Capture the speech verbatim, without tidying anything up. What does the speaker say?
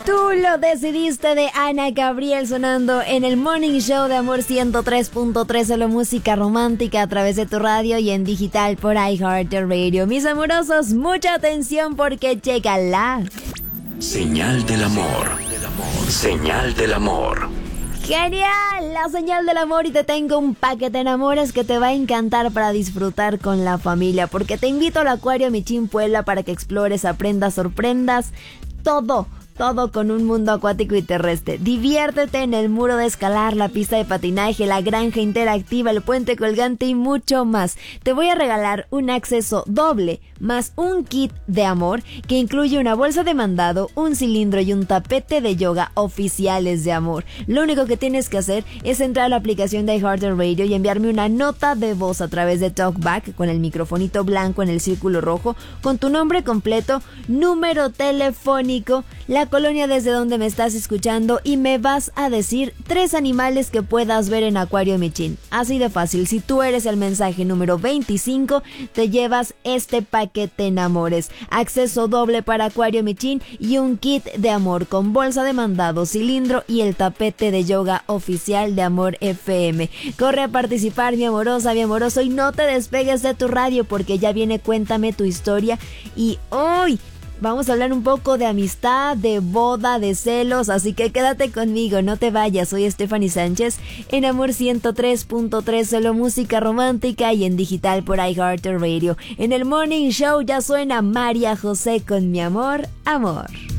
Tú lo decidiste, de Ana Gabriel, sonando en el Morning Show de Amor ciento tres punto tres, solo música romántica a través de tu radio y en digital por iHeartRadio. Mis amorosos, mucha atención porque llega la señal del amor. Señal del amor. ¡Genial! La señal del amor, y te tengo un paquete de enamores que te va a encantar para disfrutar con la familia, porque te invito al Acuario Michin Puebla para que explores, aprendas, sorprendas, todo. Todo con un mundo acuático y terrestre. Diviértete en el muro de escalar, la pista de patinaje, la granja interactiva, el puente colgante y mucho más. Te voy a regalar un acceso doble más un kit de amor que incluye una bolsa de mandado, un cilindro y un tapete de yoga oficiales de amor. Lo único que tienes que hacer es entrar a la aplicación de iHeartRadio y enviarme una nota de voz a través de TalkBack con el microfonito blanco en el círculo rojo, con tu nombre completo, número telefónico, la colonia desde donde me estás escuchando, y me vas a decir tres animales que puedas ver en Acuario Michin. Así de fácil. Si tú eres el mensaje número veinticinco, te llevas este paquete enamores, acceso doble para Acuario Michin y un kit de amor con bolsa de mandado, cilindro y el tapete de yoga oficial de Amor F M. Corre a participar, mi amorosa, mi amoroso, y no te despegues de tu radio porque ya viene Cuéntame tu historia, y hoy vamos a hablar un poco de amistad, de boda, de celos, así que quédate conmigo, no te vayas. Soy Stephanie Sánchez en Amor ciento tres punto tres, solo música romántica y en digital por iHeartRadio. En el Morning Show ya suena María José con Mi Amor, Amor.